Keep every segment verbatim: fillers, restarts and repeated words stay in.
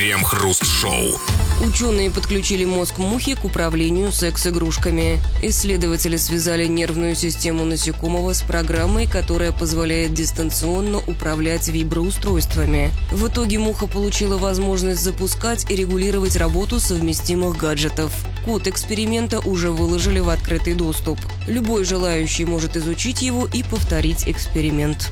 Крем-хруст-шоу. Ученые подключили мозг мухи к управлению секс-игрушками. Исследователи связали нервную систему насекомого с программой, которая позволяет дистанционно управлять виброустройствами. В итоге муха получила возможность запускать и регулировать работу совместимых гаджетов. Код эксперимента уже выложили в открытый доступ. Любой желающий может изучить его и повторить эксперимент.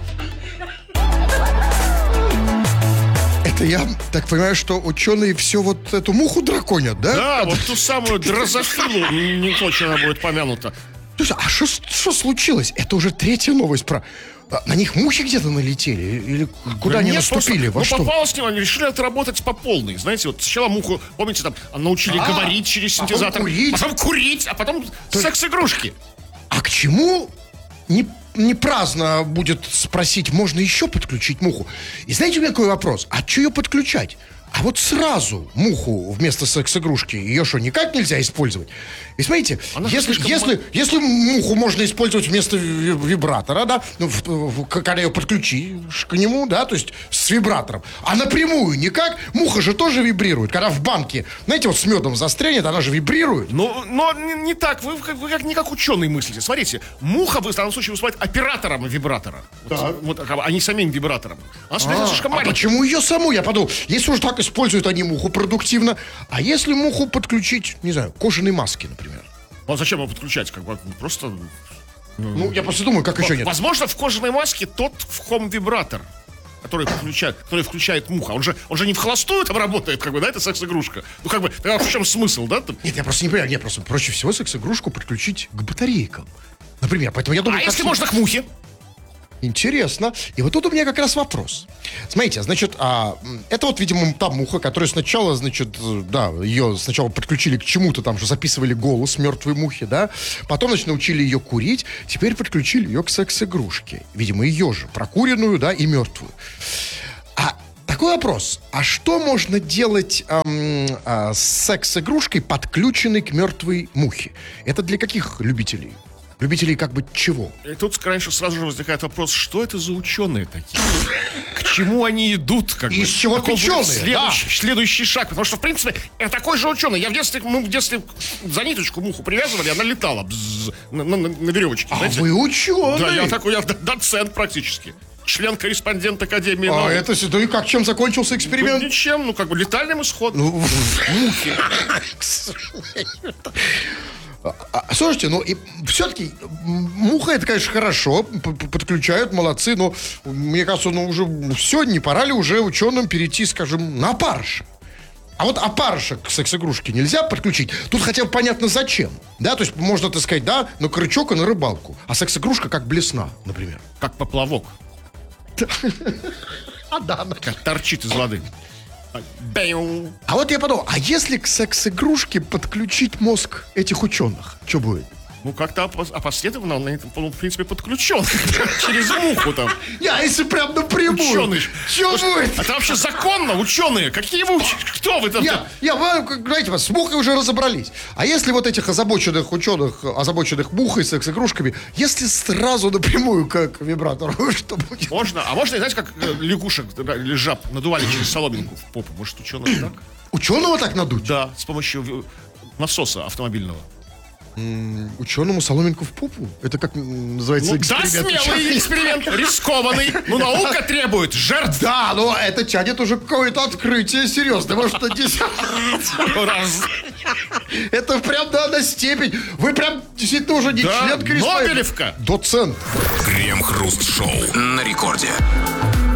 Это я так понимаю, что ученые все вот эту муху драконят, да? Да, вот ту самую дрозофилу не точно будет помянута. Слушай, а что случилось? Это уже третья новость про... На них мухи где-то налетели? Или куда Да они нет, наступили? Просто, Во ну, что? попалось с ним, они решили отработать по полной. Знаете, вот сначала муху, помните, там научили А, говорить через потом синтезатор, курить. потом курить, а потом секс-игрушки. А к чему не, не праздно будет спросить, можно еще подключить муху? И знаете, у меня какой вопрос? А что ее подключать? А вот сразу муху вместо секс-игрушки, ее что, никак нельзя использовать? И смотрите, Она если, слишком если, если муху можно использовать вместо ви- вибратора, да, ну, в- в- когда ее подключишь к нему, да, то есть с вибратором, а напрямую никак, муха же тоже вибрирует. Когда в банке, знаете, вот с медом застрянет, она же вибрирует. Но, но не, не так, вы, как- вы как, не как ученый мыслите. Смотрите, муха в данном случае выступает оператором вибратора. Вот, вот, а не самим вибратором. Она А, слишком а маленькая. почему ее саму? Я подумал, если уж так используют они муху продуктивно, а если муху подключить, не знаю, кожаные маски, например? Ну, а зачем его подключать? Как бы просто... Ну, я просто думаю, как еще нет. Возможно, в кожаной маске тот вхом-вибратор, который включает, который включает муха. Он же, он же не в холостую там работает, как бы, да, это секс-игрушка. Ну, как бы, тогда в чем смысл, да? там? Нет, я просто не понимаю, нет, просто проще всего секс-игрушку подключить к батарейкам. Например, поэтому я думаю... А как если все- можно к мухе? Интересно. И вот тут у меня как раз вопрос. Смотрите, значит, а, м, это вот, видимо, та муха, которая сначала, значит, э, да, ее сначала подключили к чему-то, там же записывали голос мертвой мухи, да, потом, значит, научили ее курить, теперь подключили ее к секс-игрушке. Видимо, ее же, прокуренную, да, и мертвую. А такой вопрос. А что можно делать эм, а, с секс-игрушкой, подключенной к мертвой мухе? Это для каких любителей? Любителей как бы чего? И тут, конечно, сразу же возникает вопрос, что это за ученые такие? К чему они идут? Как И бы? из чего Каков будет ученые, Следующий, следующий шаг. Потому что, в принципе, я такой же ученый. Я в детстве, мы в детстве за ниточку муху привязывали, она летала бзз, на, на- на веревочке. А знаете? вы ученый? Да, я такой, я д- доцент практически. Член-корреспондент Академии А наук. это сюда и как, чем закончился Ну, эксперимент? ничем, ну, как бы, летальным исходом. Ну, Мухи. а, слушайте, ну и все-таки муха это, конечно, хорошо, п- п- подключают, молодцы, но мне кажется, ну уже все, не пора ли уже ученым перейти, скажем, на опарыша? А вот опарыша к секс-игрушке нельзя подключить? Тут хотя бы понятно зачем, да, то есть можно, так сказать, да, на крючок и на рыбалку, а секс-игрушка как блесна, например. Как поплавок. А да, Как торчит из воды. Бэйм. А вот я подумал, а если к секс-игрушке подключить мозг этих ученых, что будет? Ну, как-то опос- опосредованно он, на этом, в принципе, подключен. Через муху там. Не, а если прям напрямую? Ученый. Что будет? Это вообще законно, ученые? Какие вы уч- Кто вы там? Я, я, вы, как, знаете, с мухой уже разобрались. А если вот этих озабоченных ученых, озабоченных мухой, секс-игрушками, если сразу напрямую, как вибратору, что будет? Можно? А можно, знаете, как э, лягушек да, или жаб надували через соломинку в попу? Может, ученые так? Ученого так надуть? Да, с помощью э, насоса автомобильного. Ученому соломинку в попу? Это как м, называется Ну, да, эксперимент? смелый эксперимент, рискованный. Ну, наука требует жертв. Да, но это тянет уже какое-то открытие серьезное. Может, это действительно... Раз. Это прям, да, на степень. Вы прям действительно уже не Да, член корреспондент. Нобелевка. Доцент. Крем-хруст-шоу на рекорде.